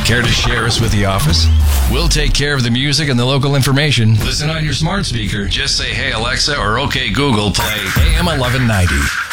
Care to share us with the office? We'll take care of the music and the local information. Listen on your smart speaker. Just say, hey, Alexa, or okay, Google, play AM 1190.